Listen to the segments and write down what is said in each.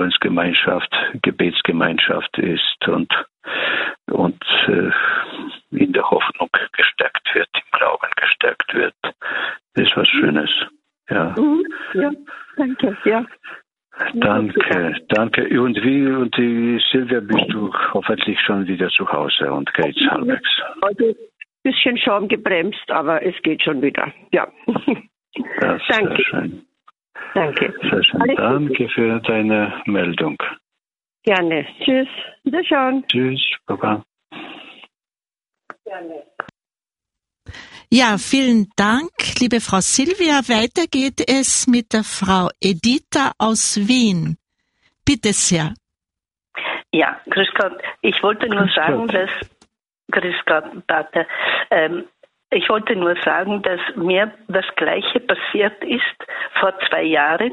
Glaubensgemeinschaft, Gebetsgemeinschaft ist und in der Hoffnung gestärkt wird, im Glauben gestärkt wird. Das ist was Schönes. Ja. Ja, danke. Ja. Danke. Und die Silvia, bist du hoffentlich schon wieder zu Hause und geht's halbwegs? Also ein bisschen schon gebremst, aber es geht schon wieder. Ja. Das ist danke. Sehr schön. Danke. Sehr schön. Danke für deine Meldung. Gerne. Tschüss. Wiederschauen. Tschüss, Baba. Gerne. Ja, vielen Dank, liebe Frau Silvia. Weiter geht es mit der Frau Editha aus Wien. Bitte sehr. Ja, grüß Gott. Ich wollte nur sagen, dass... Grüß Gott, Pater. Ich wollte nur sagen, dass mir das Gleiche passiert ist vor 2 Jahren.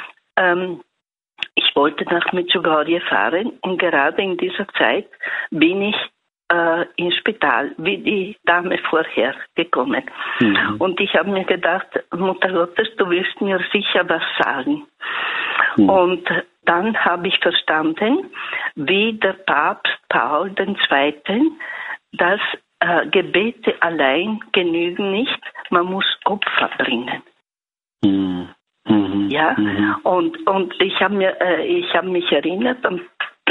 Ich wollte nach Medjugorje fahren und gerade in dieser Zeit bin ich ins Spital, wie die Dame vorher gekommen. Und ich habe mir gedacht, Mutter Gottes, du willst mir sicher was sagen. Und dann habe ich verstanden, wie der Papst Paul II., dass Gebete allein genügen nicht, man muss Opfer bringen. Ja, und ich habe mich erinnert am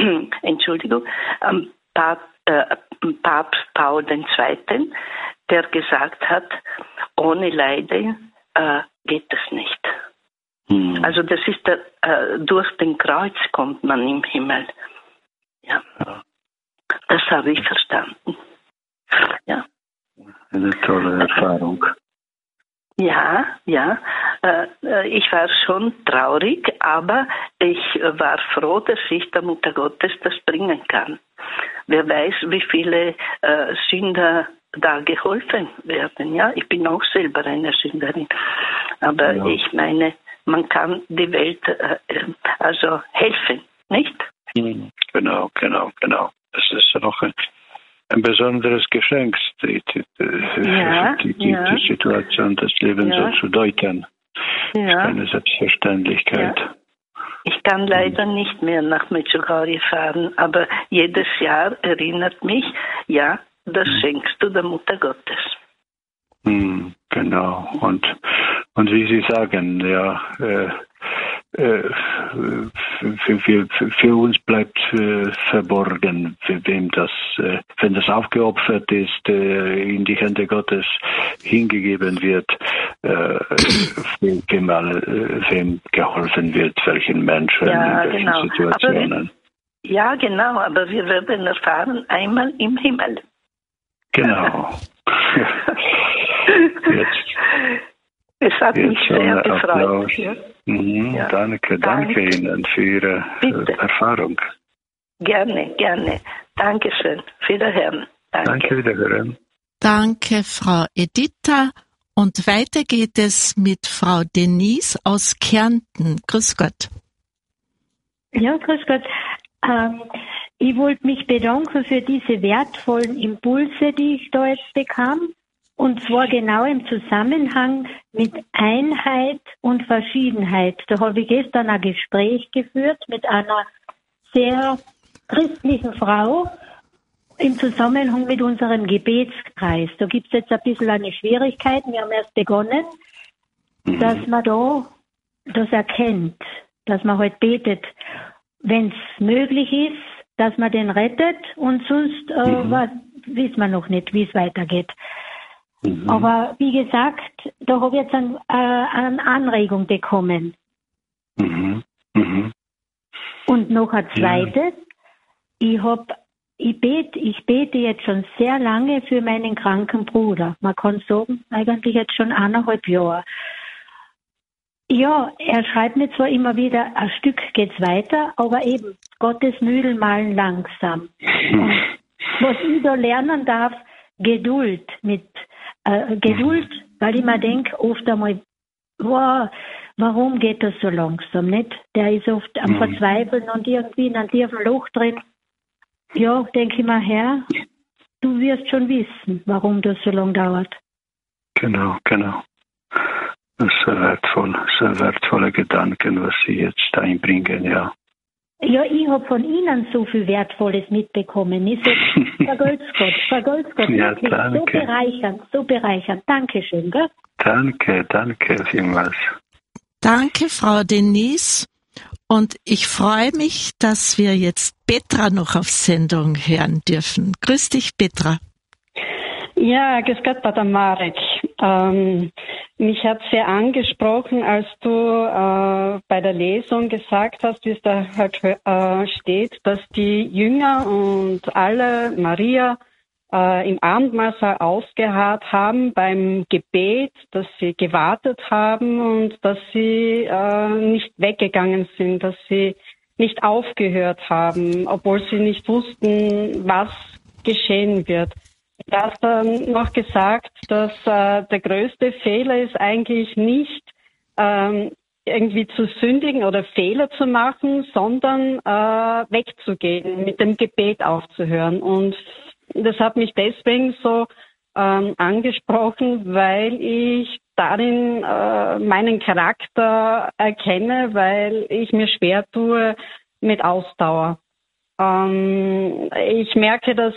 Papst Paul II., der gesagt hat, ohne Leiden geht es nicht. Also das ist durch den Kreuz kommt man im Himmel. Ja, das habe ich verstanden. Ja. Eine tolle Erfahrung. Ja. Ich war schon traurig, aber ich war froh, dass ich der Mutter Gottes das bringen kann. Wer weiß, wie viele Sünder da geholfen werden. Ja, ich bin auch selber eine Sünderin. Aber ich meine, man kann die Welt also helfen, nicht? Genau. Das ist noch ein besonderes Geschenk, die Situation des Lebens so zu deuten. Das ist keine Selbstverständlichkeit. Ja. Ich kann leider nicht mehr nach Medjugorje fahren, aber jedes Jahr erinnert mich, das schenkst du der Mutter Gottes. Genau. Und wie Sie sagen, für uns bleibt verborgen, für wem das, wenn das aufgeopfert ist, in die Hände Gottes hingegeben wird, wem geholfen wird, welchen Menschen, in welchen Situationen. Aber wir werden erfahren, einmal im Himmel. Genau. Es hat mich sehr gefreut. Ja. Danke Ihnen für Ihre Erfahrung. Gerne. Dankeschön. Wiederhören. Danke, wiederhören. Danke, Frau Editha. Und weiter geht es mit Frau Denise aus Kärnten. Grüß Gott. Ja, grüß Gott. Ich wollte mich bedanken für diese wertvollen Impulse, die ich da jetzt bekam. Und zwar genau im Zusammenhang mit Einheit und Verschiedenheit. Da habe ich gestern ein Gespräch geführt mit einer sehr christlichen Frau im Zusammenhang mit unserem Gebetskreis. Da gibt es jetzt ein bisschen eine Schwierigkeit. Wir haben erst begonnen, dass man da das erkennt, dass man halt betet, wenn es möglich ist, dass man den rettet und sonst wissen wir noch nicht, wie es weitergeht. Aber wie gesagt, da habe ich jetzt eine Anregung bekommen. Und noch ein zweites. Ich bete jetzt schon sehr lange für meinen kranken Bruder. Man kann sagen, eigentlich jetzt schon 1,5 Jahre. Ja, er schreibt mir zwar immer wieder, ein Stück geht's weiter, aber eben, Gottes Mühlen malen langsam. Und was ich da lernen darf, Geduld, weil ich mir denke, oft einmal, warum geht das so langsam, nicht? Der ist oft am Verzweifeln und irgendwie in einem tiefen Loch drin. Ja, denke ich mir, Herr, du wirst schon wissen, warum das so lange dauert. Genau. Das ist sehr wertvolle Gedanken, was Sie jetzt einbringen, ja. Ja, ich habe von Ihnen so viel Wertvolles mitbekommen. Ich sage, vergelt's Gott. Ja, danke. So bereichernd. Dankeschön, gell? Danke vielmals. Danke, Frau Denise. Und ich freue mich, dass wir jetzt Petra noch auf Sendung hören dürfen. Grüß dich, Petra. Ja, grüß Gott, Pater Marek. Mich hat sehr angesprochen, als du bei der Lesung gesagt hast, wie es da halt steht, dass die Jünger und alle, Maria, im Abendmahlsaal ausgeharrt haben beim Gebet, dass sie gewartet haben und dass sie nicht weggegangen sind, dass sie nicht aufgehört haben, obwohl sie nicht wussten, was geschehen wird. Du hast dann noch gesagt, dass der größte Fehler ist eigentlich nicht irgendwie zu sündigen oder Fehler zu machen, sondern wegzugehen, mit dem Gebet aufzuhören. Und das hat mich deswegen so angesprochen, weil ich darin meinen Charakter erkenne, weil ich mir schwer tue mit Ausdauer. Ich merke, dass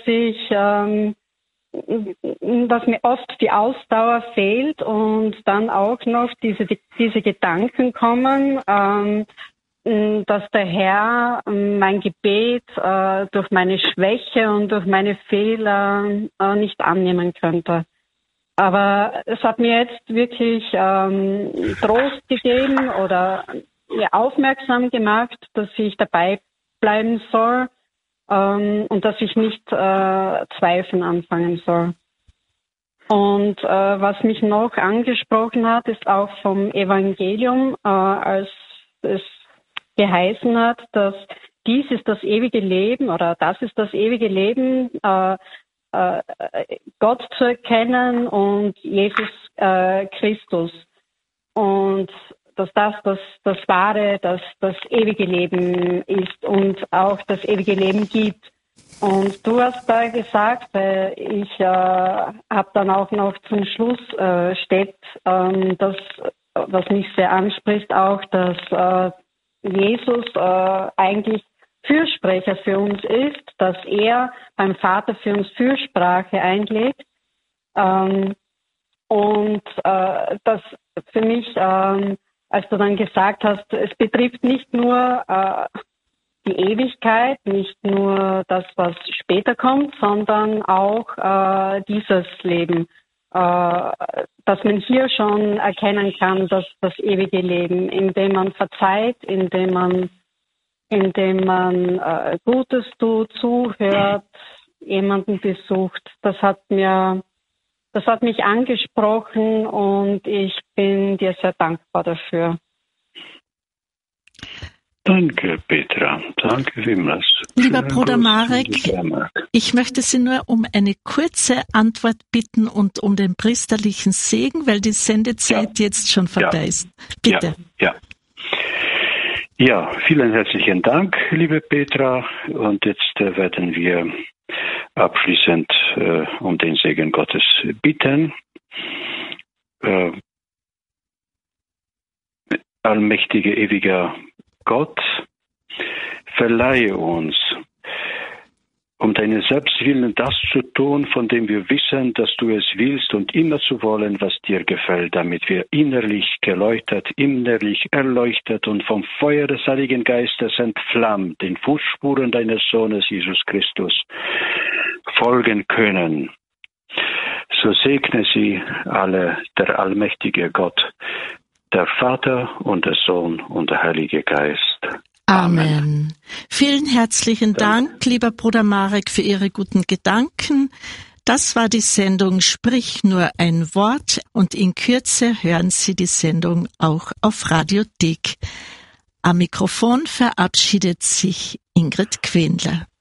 mir oft die Ausdauer fehlt und dann auch noch diese Gedanken kommen, dass der Herr mein Gebet durch meine Schwäche und durch meine Fehler nicht annehmen könnte. Aber es hat mir jetzt wirklich Trost gegeben oder mir aufmerksam gemacht, dass ich dabei bleiben soll. Und dass ich nicht zweifeln anfangen soll. Und was mich noch angesprochen hat, ist auch vom Evangelium, als es geheißen hat, dass dies ist das ewige Leben oder das ist das ewige Leben, Gott zu erkennen und Jesus Christus. Und dass das Wahre, das ewige Leben ist und auch das ewige Leben gibt. Und du hast da gesagt, ich habe dann auch noch zum Schluss steht, das, was mich sehr anspricht, auch, dass Jesus eigentlich Fürsprecher für uns ist, dass er beim Vater für uns Fürsprache einlegt. Und das für mich als du dann gesagt hast, es betrifft nicht nur die Ewigkeit, nicht nur das, was später kommt, sondern auch dieses Leben, dass man hier schon erkennen kann, dass das ewige Leben, indem man verzeiht, indem man Gutes tut, zuhört, jemanden besucht, das hat mich angesprochen und ich bin dir sehr dankbar dafür. Danke, Petra. Danke vielmals. Lieber Bruder Marek, ich möchte Sie nur um eine kurze Antwort bitten und um den priesterlichen Segen, weil die Sendezeit jetzt schon vorbei ist. Bitte. Ja, vielen herzlichen Dank, liebe Petra. Und jetzt werden wir abschließend um den Segen Gottes bitten. Allmächtiger, ewiger Gott, verleihe uns, um deinen Selbstwillen das zu tun, von dem wir wissen, dass du es willst und immer zu wollen, was dir gefällt, damit wir innerlich geläutert, innerlich erleuchtet und vom Feuer des Heiligen Geistes entflammt den Fußspuren deines Sohnes Jesus Christus folgen können. So segne sie alle der allmächtige Gott, der Vater und der Sohn und der Heilige Geist. Amen. Vielen herzlichen Dank, lieber Bruder Marek, für Ihre guten Gedanken. Das war die Sendung Sprich nur ein Wort und in Kürze hören Sie die Sendung auch auf Radiothek. Am Mikrofon verabschiedet sich Ingrid Quendler.